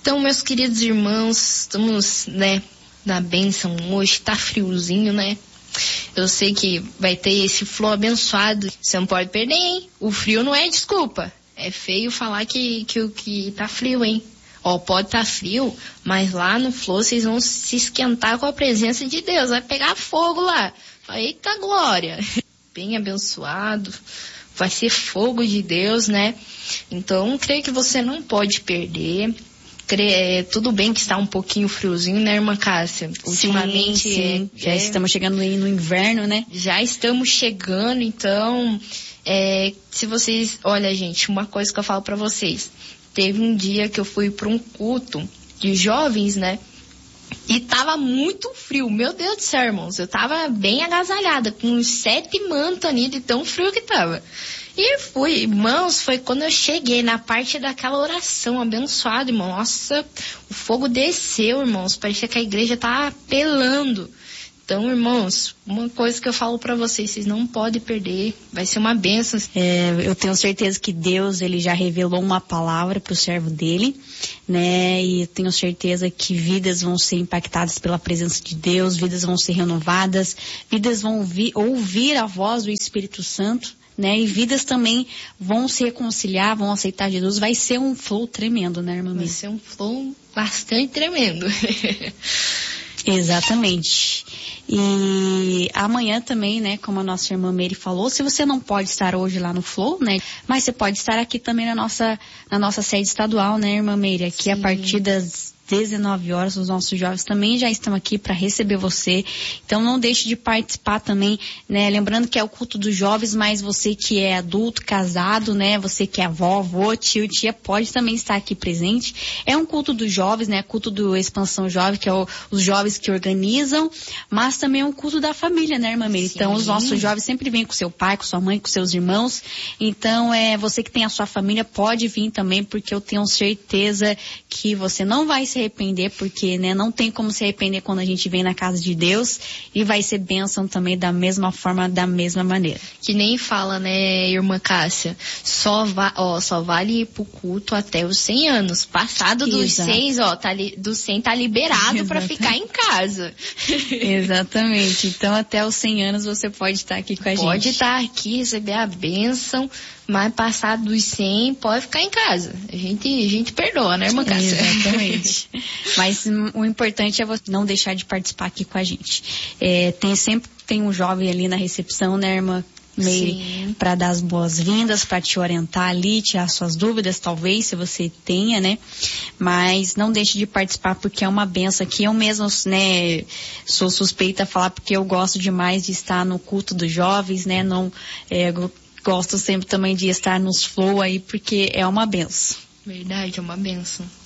Então, meus queridos irmãos, estamos, né, na bênção hoje, tá friozinho, né? Eu sei que vai ter esse flow abençoado, você não pode perder, hein? O frio não é desculpa. É feio falar que tá frio, hein? Ó, pode tá frio, mas lá no flow vocês vão se esquentar com a presença de Deus, vai pegar fogo lá. Eita glória! Bem abençoado, vai ser fogo de Deus, né? Então, creio que você não pode perder. Tudo bem que está um pouquinho friozinho, né, irmã Cássia? Ultimamente, sim. Já estamos chegando aí no inverno, né? Já estamos chegando, então, se vocês... Olha, gente, uma coisa que eu falo pra vocês. Teve um dia que eu fui para um culto de jovens, né? E tava muito frio. Meu Deus do céu, irmãos. Eu tava bem agasalhada, com uns 7 mantos ali de tão frio que tava. E fui, irmãos, foi quando eu cheguei na parte daquela oração abençoada, irmão. Nossa, o fogo desceu, irmãos. Parecia que a igreja tava apelando. Então, irmãos, uma coisa que eu falo pra vocês não podem perder, vai ser uma bênção. Eu tenho certeza que Deus, ele já revelou uma palavra pro servo dele, né? E eu tenho certeza que vidas vão ser impactadas pela presença de Deus, vidas vão ser renovadas, vidas vão ouvir a voz do Espírito Santo, né? E vidas também vão se reconciliar, vão aceitar Jesus. Vai ser um flow tremendo, né, irmã? Vai ser um flow bastante tremendo. Exatamente. E amanhã também, né, como a nossa irmã Mary falou, se você não pode estar hoje lá no Flow, né, mas você pode estar aqui também na nossa sede estadual, né, irmã Mary, aqui Sim. A partir das 19 horas, os nossos jovens também já estão aqui para receber você. Então não deixe de participar também, né? Lembrando que é o culto dos jovens, mas você que é adulto, casado, né? Você que é avó, avô, tio, tia, pode também estar aqui presente. É um culto dos jovens, né? Culto do Expansão Jovem, que é os jovens que organizam, mas também é um culto da família, né, irmã Mary? Então os nossos jovens sempre vêm com seu pai, com sua mãe, com seus irmãos. Então você que tem a sua família pode vir também, porque eu tenho certeza que você não vai se arrepender, porque, né, não tem como se arrepender quando a gente vem na casa de Deus, e vai ser bênção também da mesma forma, da mesma maneira. Que nem fala, né, irmã Cássia, só vale ir pro culto até os 100 anos. Passado dos 100, do 100 tá liberado para ficar em casa. Exatamente. Então até os 100 anos você pode estar aqui com a gente. Pode estar aqui, receber a bênção, mas passado dos 100 pode ficar em casa. A gente perdoa, né, irmã Cássia? Exatamente. Mas o importante é você não deixar de participar aqui com a gente. Sempre tem um jovem ali na recepção, né, irmã Mary, para dar as boas-vindas, para te orientar ali, tirar suas dúvidas, talvez, se você tenha, né? Mas não deixe de participar, porque é uma benção aqui. Eu mesmo, né, sou suspeita a falar, porque eu gosto demais de estar no culto dos jovens, né? Gosto sempre também de estar nos flow aí, porque é uma benção. Verdade, é uma benção.